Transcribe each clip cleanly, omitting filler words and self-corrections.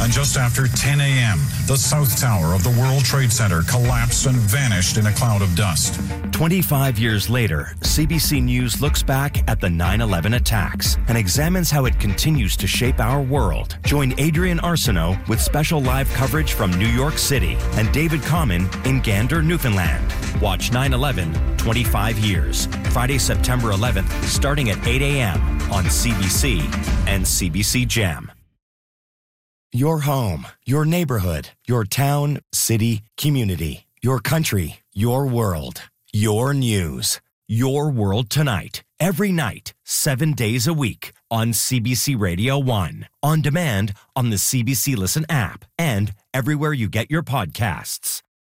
And just after 10 a.m., the South Tower of the World Trade Center collapsed and vanished in a cloud of dust. 25 years later, CBC News looks back at the 9/11 attacks and examines how it continues to shape our world. Join Adrian Arsenault with special live coverage from New York City and David Common in Gander, Newfoundland. Watch 9/11, 25 years, Friday, September 11th, starting at 8 a.m. on CBC and CBC Gem. Your home, your neighborhood, your town, city, community, your country, your world, your news. Your World Tonight, every night, 7 days a week on CBC Radio 1, on demand on the CBC Listen app, and everywhere you get your podcasts.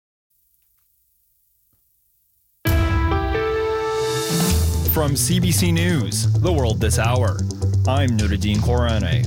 From CBC News, The World This Hour, I'm Nuruddin Korane.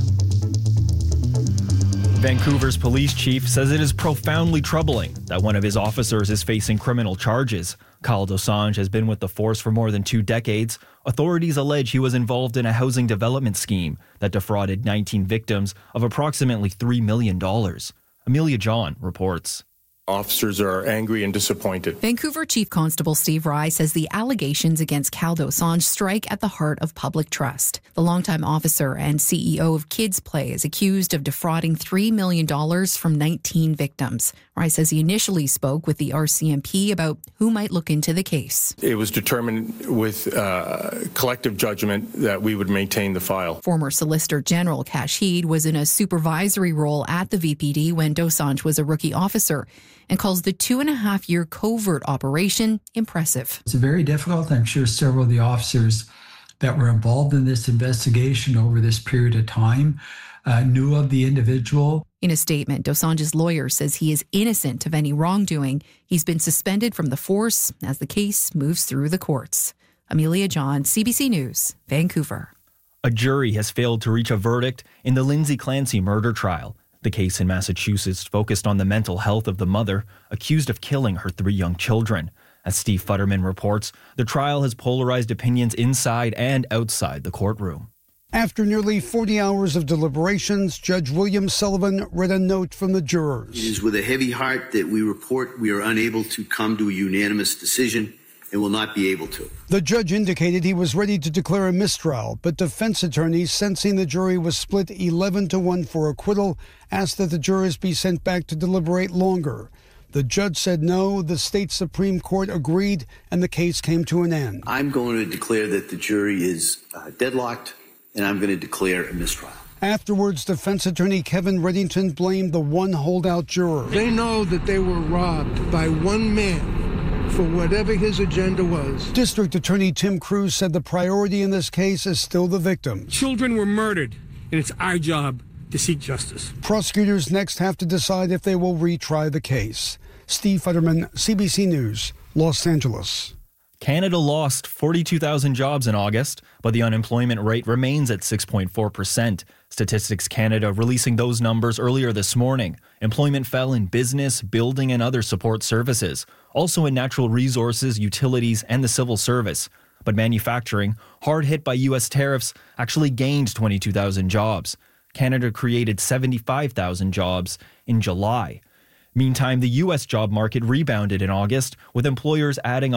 Vancouver's police chief says it is profoundly troubling that one of his officers is facing criminal charges. Kyle Dosanjh has been with the force for more than 2 decades. Authorities allege he was involved in a housing development scheme that defrauded 19 victims of approximately $3 million. Amelia John reports. Officers are angry and disappointed. Vancouver Chief Constable Steve Rye says the allegations against Kyle Dosanjh strike at the heart of public trust. The longtime officer and CEO of Kids Play is accused of defrauding $3 million from 19 victims. Rye says he initially spoke with the RCMP about who might look into the case. It was determined with collective judgment that we would maintain the file. Former Solicitor General Kash Heed was in a supervisory role at the VPD when Dosanjh was a rookie officer, and calls the 2.5-year covert operation impressive. It's very difficult. I'm sure several of the officers that were involved in this investigation over this period of time knew of the individual. In a statement, Dosanjh's lawyer says he is innocent of any wrongdoing. He's been suspended from the force as the case moves through the courts. Amelia John, CBC News, Vancouver. A jury has failed to reach a verdict in the Lindsay Clancy murder trial. The case in Massachusetts focused on the mental health of the mother accused of killing her 3 young children. As Steve Futterman reports, the trial has polarized opinions inside and outside the courtroom. After nearly 40 hours of deliberations, Judge William Sullivan read a note from the jurors. It is with a heavy heart that we report we are unable to come to a unanimous decision and will not be able to. The judge indicated he was ready to declare a mistrial, but defense attorneys, sensing the jury was split 11-1 for acquittal, asked that the jurors be sent back to deliberate longer. The judge said no, the state Supreme Court agreed, and the case came to an end. I'm going to declare that the jury is deadlocked, and I'm going to declare a mistrial. Afterwards, defense attorney Kevin Reddington blamed the one holdout juror. They know that they were robbed by one man for whatever his agenda was. District Attorney Tim Cruz said the priority in this case is still the victim. Children were murdered, and it's our job to seek justice. Prosecutors next have to decide if they will retry the case. Steve Futterman, CBC News, Los Angeles. Canada lost 42,000 jobs in August, but the unemployment rate remains at 6.4%. Statistics Canada releasing those numbers earlier this morning. Employment fell in business, building, and other support services, also in natural resources, utilities, and the civil service. But manufacturing, hard hit by U.S. tariffs, actually gained 22,000 jobs. Canada created 75,000 jobs in July. Meantime, the U.S. job market rebounded in August, with employers adding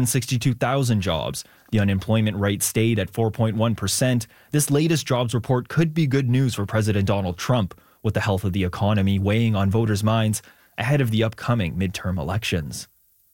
162,000 jobs. The unemployment rate stayed at 4.1%. This latest jobs report could be good news for President Donald Trump, with the health of the economy weighing on voters' minds ahead of the upcoming midterm elections.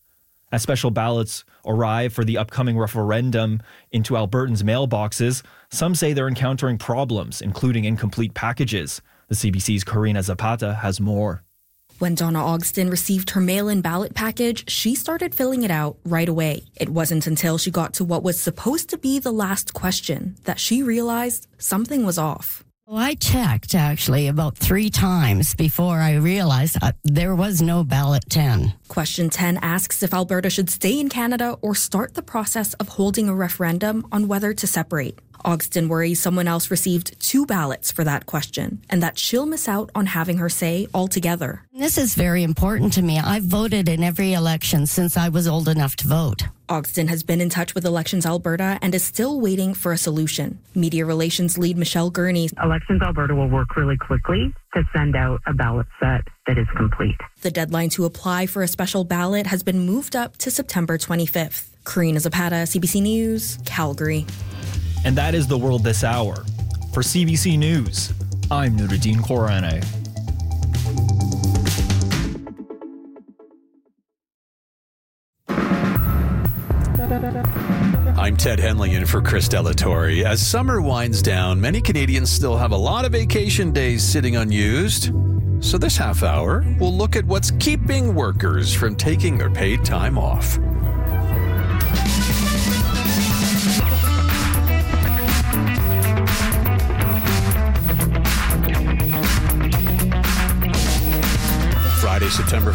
As special ballots arrive for the upcoming referendum into Albertans' mailboxes, some say they're encountering problems, including incomplete packages. The CBC's Karina Zapata has more. When Donna Ogston received her mail-in ballot package, she started filling it out right away. It wasn't until she got to what was supposed to be the last question that she realized something was off. Well, I checked, actually, about 3 times before I realized there was no ballot 10. Question 10 asks if Alberta should stay in Canada or start the process of holding a referendum on whether to separate. Ogston worries someone else received 2 ballots for that question and that she'll miss out on having her say altogether. This is very important to me. I've voted in every election since I was old enough to vote. Ogston has been in touch with Elections Alberta and is still waiting for a solution. Media relations lead Michelle Gurney. Elections Alberta will work really quickly to send out a ballot set that is complete. The deadline to apply for a special ballot has been moved up to September 25th. Karina Zapata, CBC News, Calgary. And that is the world this hour. For CBC News, I'm Nuruddin Korane. I'm Ted Henley in for Chris Delatorre. As summer winds down, many Canadians still have a lot of vacation days sitting unused. So this half hour, we'll look at what's keeping workers from taking their paid time off. Friday, September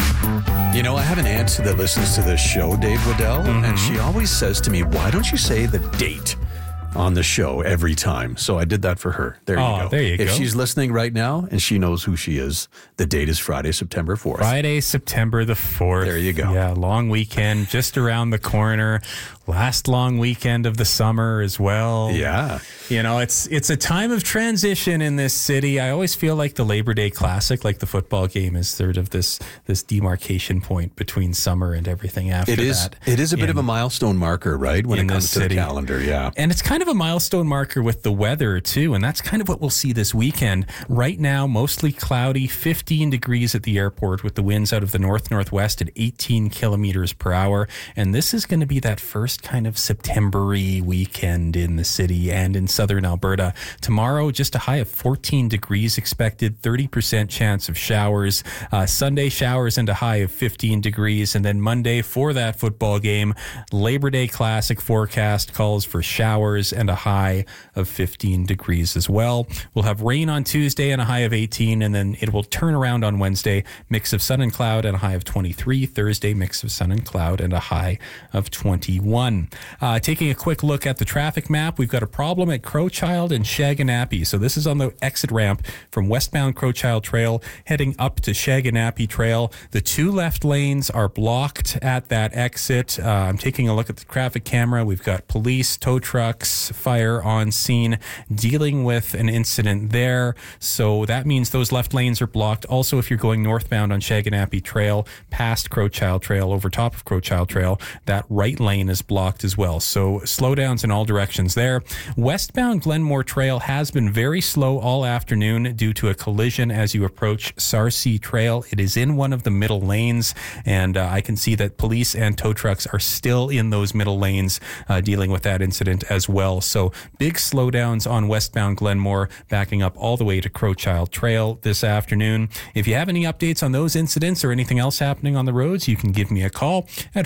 4th. You know, I have an aunt that listens to this show, Dave Waddell, and she always says to me, why don't you say the date on the show every time? So I did that for her. There you go. There you go. If she's listening right now and she knows who she is, the date is Friday, September 4th. Friday, September the 4th. There you go. Yeah, long weekend just around the corner. Last long weekend of the summer as well. Yeah. You know, it's a time of transition in this city. I always feel like the Labor Day Classic, like the football game, is sort of this demarcation point between summer and everything after that. It is a bit of a milestone marker, right? When it comes to the calendar, yeah. And it's kind of a milestone marker with the weather, too. And that's kind of what we'll see this weekend. Right now, mostly cloudy, 15 degrees at the airport with the winds out of the north-northwest at 18 kilometers per hour. And this is going to be that first kind of September-y weekend in the city and in southern Alberta. Tomorrow, just a high of 14 degrees expected, 30% chance of showers. Sunday, showers and a high of 15 degrees. And then Monday, for that football game, Labor Day Classic forecast calls for showers and a high of 15 degrees as well. We'll have rain on Tuesday and a high of 18, and then it will turn around on Wednesday, mix of sun and cloud and a high of 23. Thursday, mix of sun and cloud and a high of 21. Taking a quick look at the traffic map, we've got a problem at Crowchild and Shaganappy. So this is on the exit ramp from westbound Crowchild Trail heading up to Shaganappy Trail. The 2 left lanes are blocked at that exit. I'm taking a look at the traffic camera. We've got police, tow trucks, fire on scene dealing with an incident there. So that means those left lanes are blocked. Also, if you're going northbound on Shaganappy Trail, past Crowchild Trail, over top of Crowchild Trail, that right lane is blocked as well. So slowdowns in all directions there. Westbound Glenmore Trail has been very slow all afternoon due to a collision as you approach Sarcee Trail. It is in one of the middle lanes, and I can see that police and tow trucks are still in those middle lanes dealing with that incident as well. So big slowdowns on westbound Glenmore, backing up all the way to Crowchild Trail this afternoon. If you have any updates on those incidents or anything else happening on the roads, you can give me a call at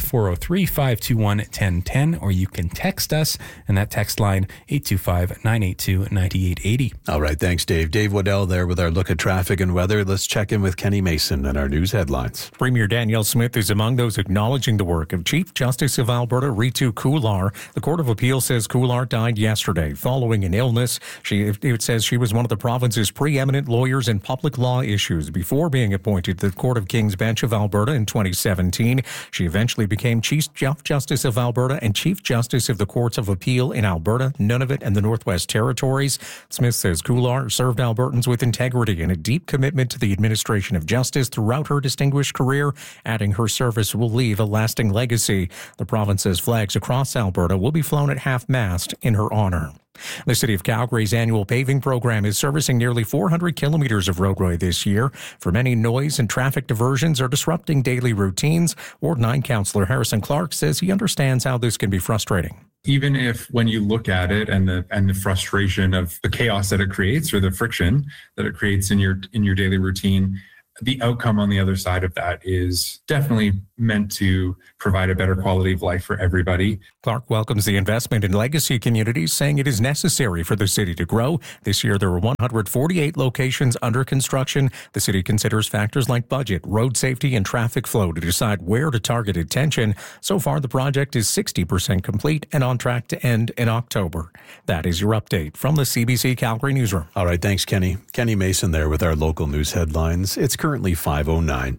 403-521-1010, or you can text us, and that text line 825-982-9880. All right, thanks, Dave. Dave Waddell there with our look at traffic and weather. Let's check in with Kenny Mason and our news headlines. Premier Danielle Smith is among those acknowledging the work of Chief Justice of Alberta Ritu Kular. The Court of Appeal says Kular died yesterday following an illness. It says she was one of the province's preeminent lawyers in public law issues before being appointed to the Court of King's Bench of Alberta in 2017. She eventually became Chief Justice of Alberta and Chief Justice of the Courts of Appeal in Alberta, Nunavut, and the Northwest Territories. Smith says Kular served Albertans with integrity and a deep commitment to the administration of justice throughout her distinguished career, adding her service will leave a lasting legacy. The province's flags across Alberta will be flown at half-mast in her honor. The City of Calgary's annual paving program is servicing nearly 400 kilometers of roadway this year. For many, noise and traffic diversions are disrupting daily routines. Ward 9 Councillor Harrison Clark says he understands how this can be frustrating. Even if when you look at it and the frustration of the chaos that it creates or the friction that it creates in your daily routine, the outcome on the other side of that is definitely meant to provide a better quality of life for everybody. Clark welcomes the investment in legacy communities, saying it is necessary for the city to grow. This year, there are 148 locations under construction. The city considers factors like budget, road safety, and traffic flow to decide where to target attention. So far, the project is 60% complete and on track to end in October. That is your update from the CBC Calgary Newsroom. All right, thanks, Kenny. Kenny Mason there with our local news headlines. It's currently 5:09.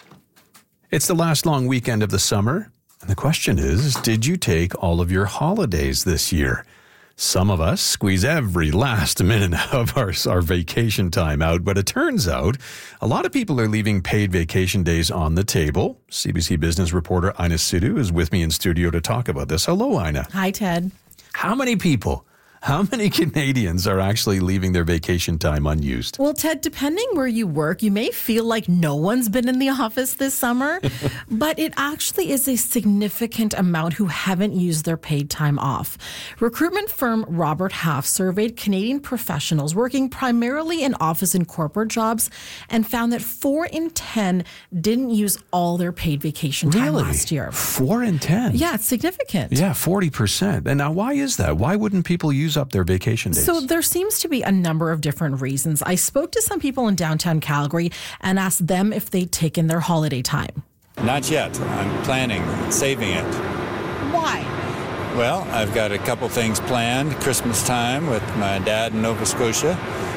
It's the last long weekend of the summer, and the question is, did you take all of your holidays this year? Some of us squeeze every last minute of our vacation time out, but it turns out a lot of people are leaving paid vacation days on the table. CBC Business reporter Ina Sidhu is with me in studio to talk about this. Hello, Ina. Hi, Ted. How many Canadians are actually leaving their vacation time unused? Well, Ted, depending where you work, you may feel like no one's been in the office this summer, but it actually is a significant amount who haven't used their paid time off. Recruitment firm Robert Half surveyed Canadian professionals working primarily in office and corporate jobs and found that 4 in 10 didn't use all their paid vacation time last year. 4 in 10? Yeah, it's significant. Yeah, 40%. And now why is that? Why wouldn't people use up their vacation days? So there seems to be a number of different reasons. I spoke to some people in downtown Calgary and asked them if they'd taken their holiday time. Not yet. I'm planning, saving it. Why? Well, I've got a couple things planned. Christmas time with my dad in Nova Scotia,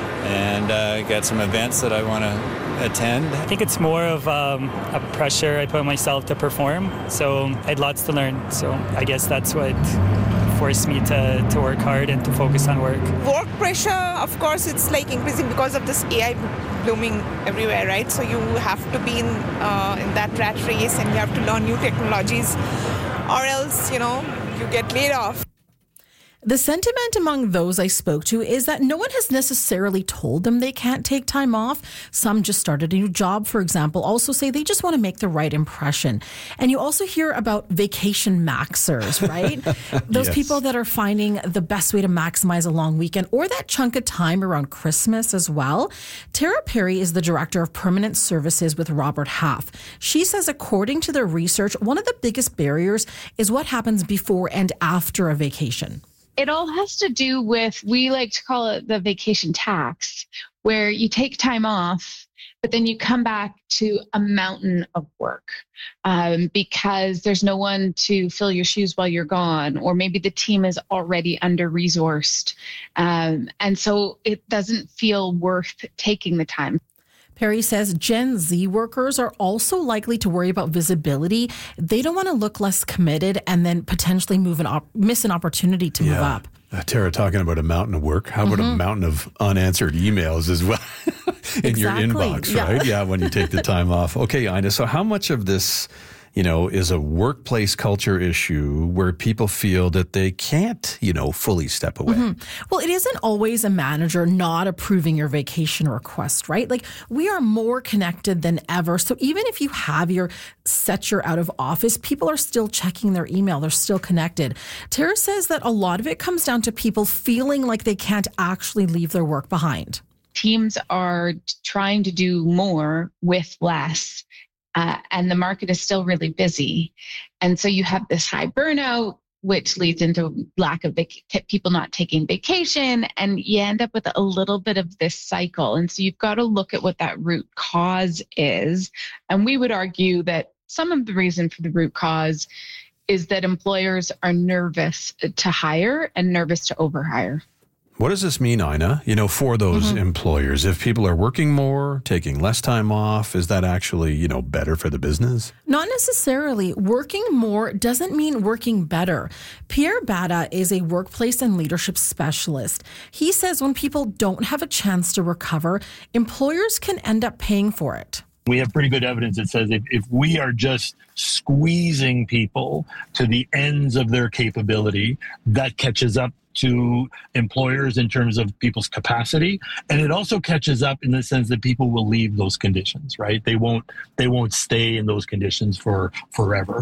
and got some events that I want to attend. I think it's more of a pressure I put on myself to perform. So I had lots to learn. So I guess that's what forced me to work hard and to focus on work. Work pressure, of course, it's like increasing because of this AI blooming everywhere, right? So you have to be in that rat race and you have to learn new technologies or else, you get laid off. The sentiment among those I spoke to is that no one has necessarily told them they can't take time off. Some just started a new job, for example, also say they just want to make the right impression. And you also hear about vacation maxers, right? Those people that are finding the best way to maximize a long weekend or that chunk of time around Christmas as well. Tara Perry is the director of permanent services with Robert Half. She says, according to their research, one of the biggest barriers is what happens before and after a vacation. It all has to do with, we like to call it the vacation tax, where you take time off, but then you come back to a mountain of work because there's no one to fill your shoes while you're gone, or maybe the team is already under-resourced. And so it doesn't feel worth taking the time. Perry says Gen Z workers are also likely to worry about visibility. They don't want to look less committed and then potentially miss an opportunity to move up. Tara, talking about a mountain of work, how about a mountain of unanswered emails as well in your inbox, right? Yeah, when you take the time off. Okay, Ina, so how much of this, is a workplace culture issue where people feel that they can't, fully step away? Well, it isn't always a manager not approving your vacation request, right? Like, we are more connected than ever. So even if you have set your out of office, people are still checking their email. They're still connected. Tara says that a lot of it comes down to people feeling like they can't actually leave their work behind. Teams are trying to do more with less. And the market is still really busy. And so you have this high burnout, which leads into lack of people not taking vacation. And you end up with a little bit of this cycle. And so you've got to look at what that root cause is. And we would argue that some of the reason for the root cause is that employers are nervous to hire and nervous to overhire. What does this mean, Ina, for those employers? If people are working more, taking less time off, is that actually, better for the business? Not necessarily. Working more doesn't mean working better. Pierre Bada is a workplace and leadership specialist. He says when people don't have a chance to recover, employers can end up paying for it. We have pretty good evidence that says if we are just squeezing people to the ends of their capability, that catches up to employers in terms of people's capacity. And it also catches up in the sense that people will leave those conditions, right? They won't stay in those conditions for forever.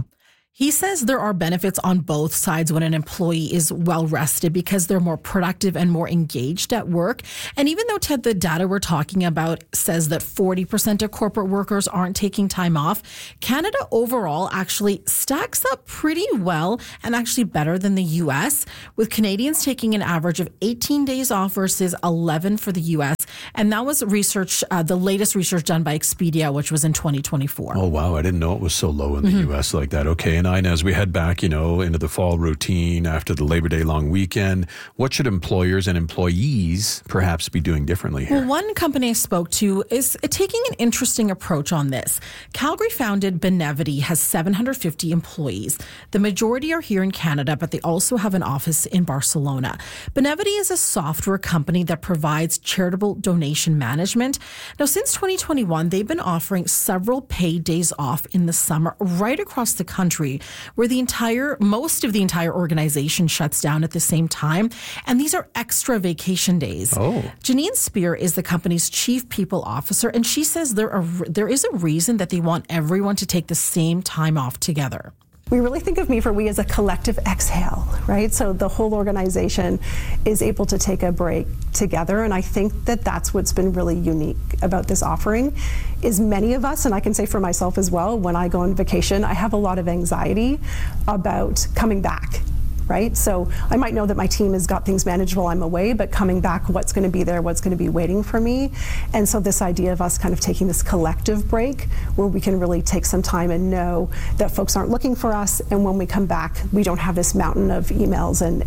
He says there are benefits on both sides when an employee is well rested because they're more productive and more engaged at work. And even though, Ted, the data we're talking about says that 40% of corporate workers aren't taking time off, Canada overall actually stacks up pretty well and actually better than the U.S., with Canadians taking an average of 18 days off versus 11 for the U.S. And that was research, the latest research done by Expedia, which was in 2024. Oh, wow. I didn't know it was so low in the U.S. like that. Okay. And as we head back, into the fall routine after the Labor Day long weekend, what should employers and employees perhaps be doing differently here? Well, one company I spoke to is taking an interesting approach on this. Calgary-founded Benevity has 750 employees. The majority are here in Canada, but they also have an office in Barcelona. Benevity is a software company that provides charitable donation management. Now, since 2021, they've been offering several paid days off in the summer right across the country, where most of the entire organization shuts down at the same time. And these are extra vacation days. Oh. Janine Spear is the company's chief people officer, and she says there is a reason that they want everyone to take the same time off together. We really think of Me4We as a collective exhale, right? So the whole organization is able to take a break together. And I think that that's what's been really unique about this offering is many of us, and I can say for myself as well, when I go on vacation, I have a lot of anxiety about coming back. Right? So I might know that my team has got things managed while I'm away, but coming back, what's going to be there, what's going to be waiting for me? And so this idea of us kind of taking this collective break where we can really take some time and know that folks aren't looking for us, and when we come back, we don't have this mountain of emails and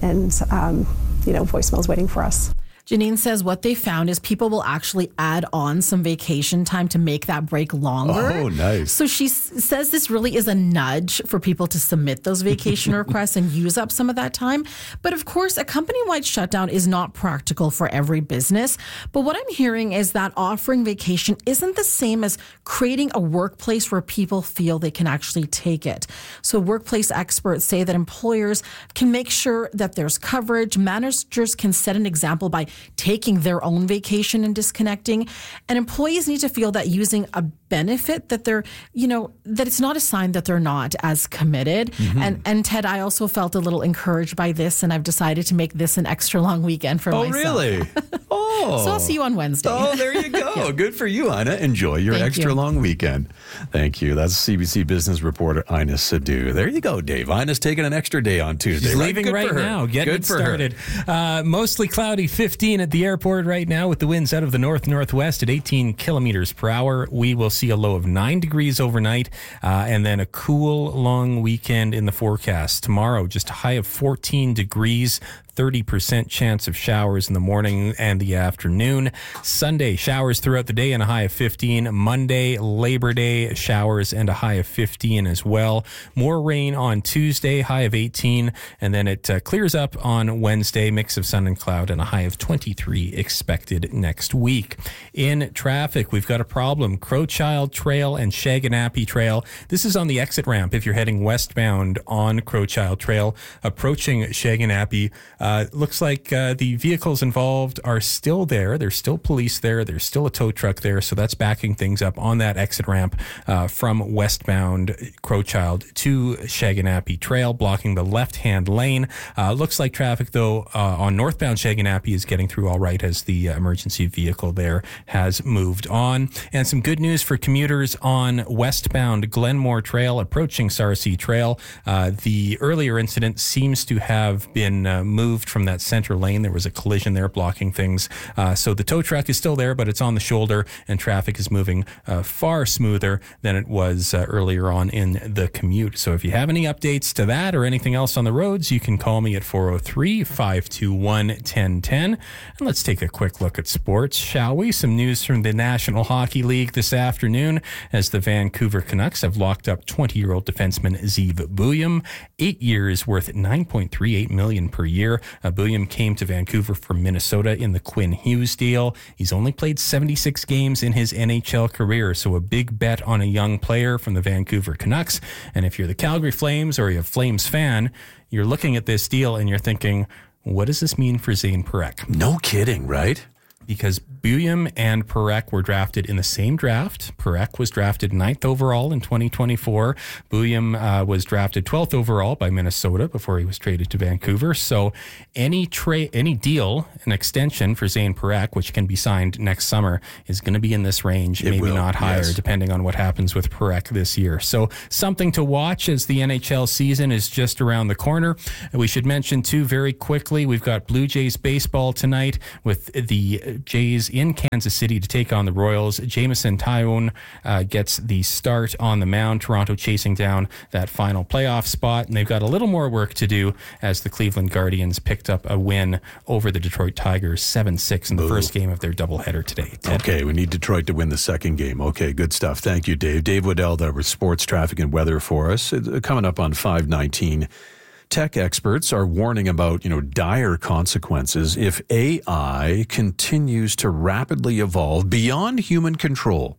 voicemails waiting for us. Janine says what they found is people will actually add on some vacation time to make that break longer. Oh, nice. So she says this really is a nudge for people to submit those vacation requests and use up some of that time. But of course, a company-wide shutdown is not practical for every business. But what I'm hearing is that offering vacation isn't the same as creating a workplace where people feel they can actually take it. So workplace experts say that employers can make sure that there's coverage. Managers can set an example by taking their own vacation and disconnecting. And employees need to feel that using a benefit that they're, that it's not a sign that they're not as committed. Mm-hmm. And Ted, I also felt a little encouraged by this, and I've decided to make this an extra long weekend for myself. Oh, really? Oh. So I'll see you on Wednesday. Oh, there you go. Yeah. Good for you, Ina. Enjoy your extra long weekend. Thank you. That's CBC Business reporter Ina Sidhu. There you go, Dave. Ina's taking an extra day on Tuesday. She's leaving right now. Getting it started. Mostly cloudy, 15 at the airport right now with the winds out of the north-northwest at 18 kilometers per hour. We will see a low of 9 degrees overnight and then a cool, long weekend in the forecast. Tomorrow, just a high of 14 degrees. 30% chance of showers in the morning and the afternoon. Sunday, showers throughout the day and a high of 15. Monday, Labor Day, showers and a high of 15 as well. More rain on Tuesday, high of 18. And then it clears up on Wednesday, mix of sun and cloud and a high of 23 expected next week. In traffic, we've got a problem. Crowchild Trail and Shaganappi Trail. This is on the exit ramp if you're heading westbound on Crowchild Trail, approaching Shaganappi. Looks like the vehicles involved are still there. There's still police there. There's still a tow truck there. So that's backing things up on that exit ramp from westbound Crowchild to Shaganappi Trail, blocking the left-hand lane. Looks like traffic, though, on northbound Shaganappi is getting through all right as the emergency vehicle there has moved on. And some good news for commuters on westbound Glenmore Trail, approaching Sarcee Trail. The earlier incident seems to have been moved from that center lane. There was a collision there blocking things. So the tow truck is still there, but it's on the shoulder and traffic is moving far smoother than it was earlier on in the commute. So if you have any updates to that or anything else on the roads, you can call me at 403-521-1010. And let's take a quick look at sports, shall we? Some news from the National Hockey League this afternoon as the Vancouver Canucks have locked up 20-year-old defenseman Zeev Buium, 8 years worth $9.38 million per year. Buium came to Vancouver from Minnesota in the Quinn Hughes deal. He's only played 76 games in his NHL career, so a big bet on a young player from the Vancouver Canucks. And if you're the Calgary Flames or you're a Flames fan, you're looking at this deal and you're thinking, what does this mean for Zane Parekh? No kidding, right? because Buyum and Parekh were drafted in the same draft. Parekh was drafted 9th overall in 2024. Buyum was drafted 12th overall by Minnesota before he was traded to Vancouver. So any deal, an extension for Zane Parekh, which can be signed next summer, is going to be in this range, maybe not higher, depending on what happens with Parekh this year. So something to watch as the NHL season is just around the corner. We should mention, too, very quickly, we've got Blue Jays baseball tonight with the Jays in Kansas City to take on the Royals. Jameson Taillon gets the start on the mound. Toronto chasing down that final playoff spot, and they've got a little more work to do as the Cleveland Guardians picked up a win over the Detroit Tigers 7-6 in the first game of their doubleheader today. Okay, we need Detroit to win the second game. Okay, good stuff. Thank you, Dave. Dave Waddell there with sports, traffic, and weather for us. Coming up on 5:19. Tech experts are warning about, dire consequences if AI continues to rapidly evolve beyond human control.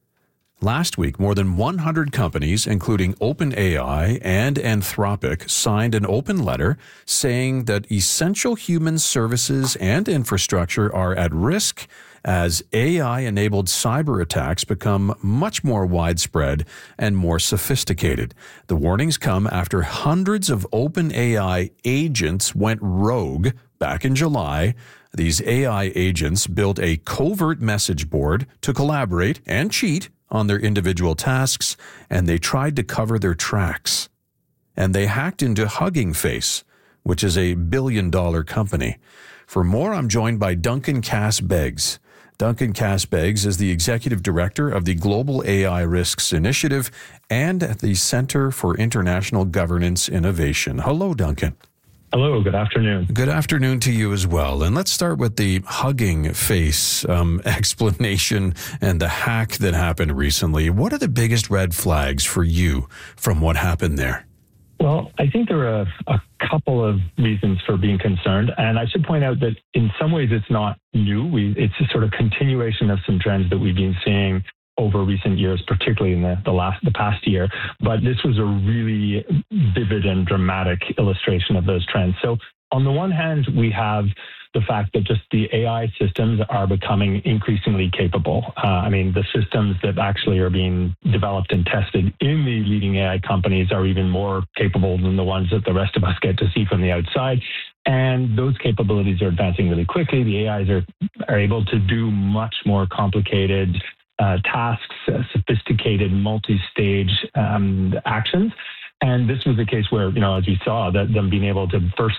Last week, more than 100 companies, including OpenAI and Anthropic, signed an open letter saying that essential human services and infrastructure are at risk as AI-enabled cyber attacks become much more widespread and more sophisticated. The warnings come after hundreds of OpenAI agents went rogue back in July. These AI agents built a covert message board to collaborate and cheat on their individual tasks, and they tried to cover their tracks. And they hacked into Hugging Face, which is a billion-dollar company. For more, I'm joined by Duncan Cass-Beggs. Duncan Cass-Beggs is the executive director of the Global AI Risks Initiative and at the Center for International Governance Innovation. Hello, Duncan. Hello, good afternoon. Good afternoon to you as well. And let's start with the Hugging Face explanation and the hack that happened recently. What are the biggest red flags for you from what happened there? Well, I think there are a couple of reasons for being concerned. And I should point out that in some ways it's not new. It's a sort of continuation of some trends that we've been seeing over recent years, particularly in the past year. But this was a really vivid and dramatic illustration of those trends. So on the one hand, we have the fact that just the AI systems are becoming increasingly capable. The systems that actually are being developed and tested in the leading AI companies are even more capable than the ones that the rest of us get to see from the outside. And those capabilities are advancing really quickly. The AIs are able to do much more complicated tasks, sophisticated multi-stage actions. And this was a case where, as we saw, that them being able to first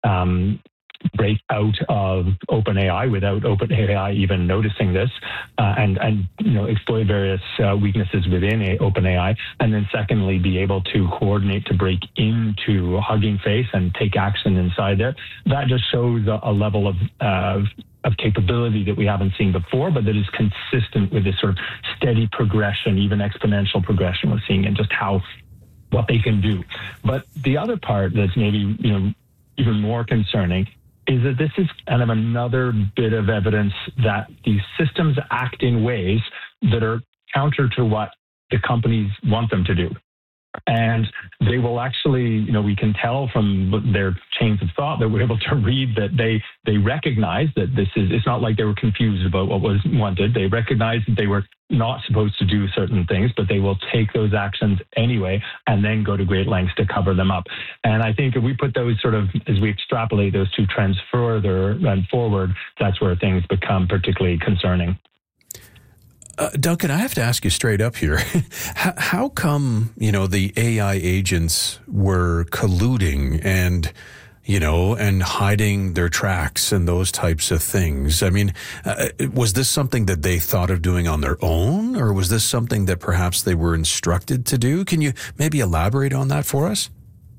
break out of OpenAI without OpenAI even noticing this, and exploit various weaknesses within OpenAI, and then secondly be able to coordinate to break into Hugging Face and take action inside there. That just shows a level of capability that we haven't seen before, but that is consistent with this sort of steady progression, even exponential progression we're seeing, and just what they can do. But the other part that's maybe even more concerning is that this is kind of another bit of evidence that these systems act in ways that are counter to what the companies want them to do. And they will actually, we can tell from their chains of thought that we're able to read that they recognize that it's not like they were confused about what was wanted. They recognize that they were not supposed to do certain things, but they will take those actions anyway and then go to great lengths to cover them up. And I think if we put those as we extrapolate those two trends further and forward, that's where things become particularly concerning. Duncan, I have to ask you straight up here. How come, the AI agents were colluding and hiding their tracks and those types of things? Was this something that they thought of doing on their own, or was this something that perhaps they were instructed to do? Can you maybe elaborate on that for us?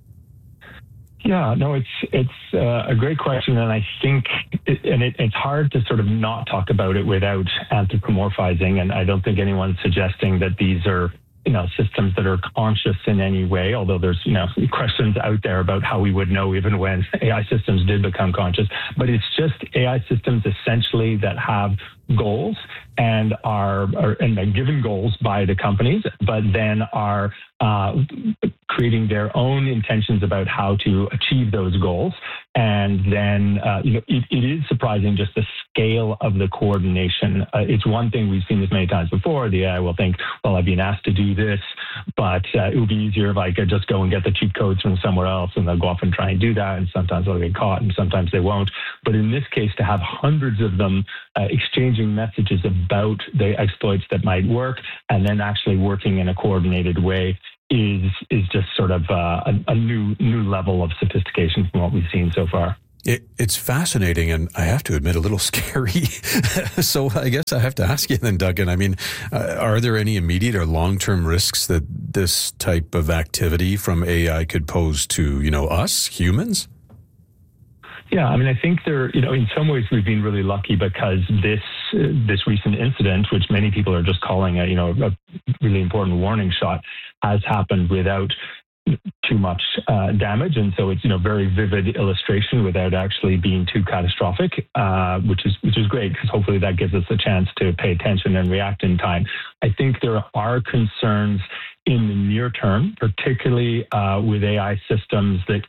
Yeah, no, it's a great question, and I think it's hard to sort of not talk about it without anthropomorphizing, and I don't think anyone's suggesting that these are systems that are conscious in any way, although there's questions out there about how we would know even when AI systems did become conscious. But it's just AI systems essentially that have goals and are given goals by the companies, but then are creating their own intentions about how to achieve those goals. And then, it is surprising just the scale of the coordination. It's one thing, we've seen this many times before. The AI will think, well, I've been asked to do this, but it would be easier if I could just go and get the cheat codes from somewhere else, and they'll go off and try and do that. And sometimes they'll get caught and sometimes they won't. But in this case, to have hundreds of them exchanging messages about the exploits that might work and then actually working in a coordinated way is just sort of a new level of sophistication from what we've seen so far. It's fascinating, and I have to admit, a little scary. So I guess I have to ask you then, Duncan, I mean, are there any immediate or long-term risks that this type of activity from AI could pose to, us, humans? Yeah, I mean, I think in some ways we've been really lucky because this recent incident, which many people are just calling a really important warning shot, has happened without too much damage, and so it's very vivid illustration without actually being too catastrophic, which is great because hopefully that gives us a chance to pay attention and react in time. I think there are concerns in the near term, particularly with AI systems that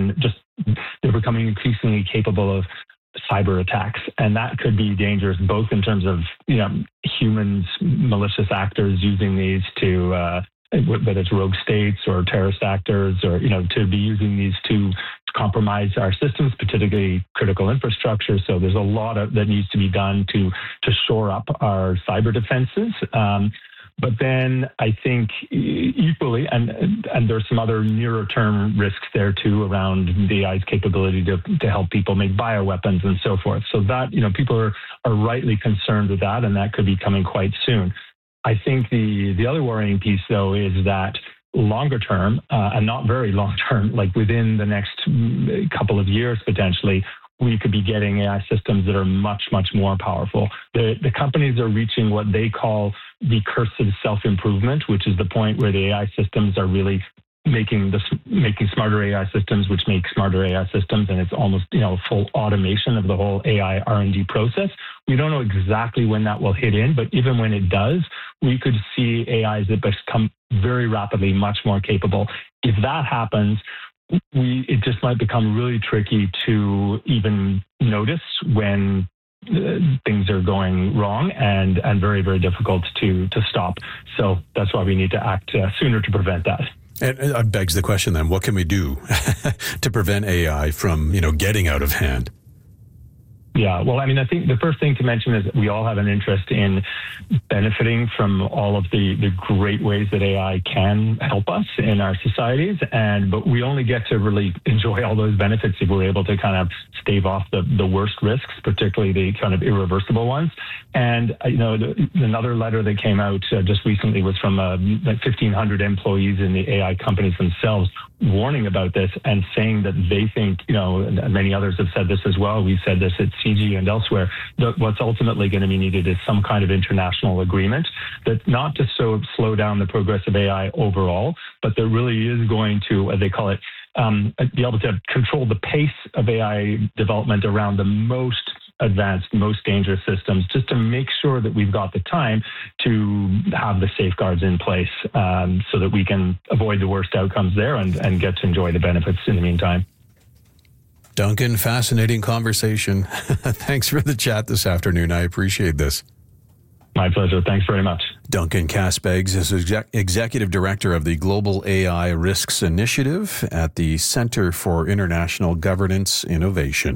they're becoming increasingly capable of cyber attacks, and that could be dangerous both in terms of humans, malicious actors using these to whether it's rogue states or terrorist actors, or to be using these to compromise our systems, particularly critical infrastructure. So there's a lot that needs to be done to shore up our cyber defenses. But then I think equally, and there's some other nearer term risks there too around the AI's capability to help people make bioweapons and so forth. So that, people are rightly concerned with that, and that could be coming quite soon. I think the other worrying piece though is that longer term, and not very long term, like within the next couple of years potentially, we could be getting AI systems that are much, much more powerful. The companies are reaching what they call recursive self-improvement, which is the point where the AI systems are really making smarter AI systems, which make smarter AI systems, and it's almost full automation of the whole AI R&D process. We don't know exactly when that will hit in, but even when it does, we could see AIs that become very rapidly much more capable. If that happens, it just might become really tricky to even notice when things are going wrong, and very, very difficult to stop. So that's why we need to act sooner to prevent that. And it begs the question then, what can we do to prevent AI from, getting out of hand? Yeah, well, I mean, I think the first thing to mention is that we all have an interest in benefiting from all of the great ways that AI can help us in our societies. But we only get to really enjoy all those benefits if we're able to kind of stave off the worst risks, particularly the kind of irreversible ones. And, another letter that came out just recently was from 1,500 employees in the AI companies themselves, warning about this and saying that they think, and many others have said this as well. We've said this at CG and elsewhere, that what's ultimately going to be needed is some kind of international agreement that not just slow down the progress of AI overall, but that really is going to, as they call it, be able to control the pace of AI development around the most advanced, most dangerous systems, just to make sure that we've got the time to have the safeguards in place so that we can avoid the worst outcomes there and get to enjoy the benefits in the meantime. Duncan, fascinating conversation. Thanks for the chat this afternoon. I appreciate this. My pleasure. Thanks very much. Duncan Caspeggs is Executive Director of the Global AI Risks Initiative at the Center for International Governance Innovation.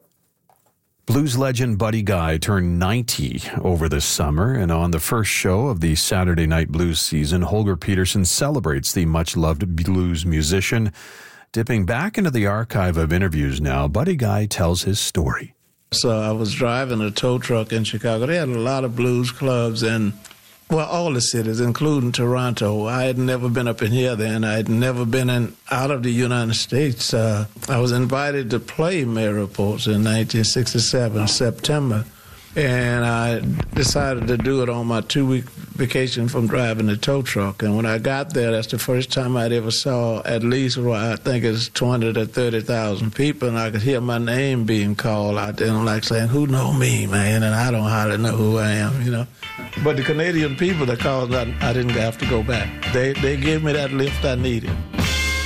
Blues legend Buddy Guy turned 90 over the summer, and on the first show of the Saturday Night Blues season, Holger Peterson celebrates the much-loved blues musician. Dipping back into the archive of interviews now, Buddy Guy tells his story. So I was driving a tow truck in Chicago. They had a lot of blues clubs in, all the cities, including Toronto. I had never been up in here then. I had never been out of the United States. I was invited to play Maryport in 1967, September. And I decided to do it on my 2-week vacation from driving the tow truck. And when I got there, that's the first time I'd ever saw at least, I think it's 20 to 30,000 people. And I could hear my name being called out there. And I'm like saying, who know me, man? And I don't hardly know who I am, But the Canadian people that called, I didn't have to go back. They gave me that lift I needed.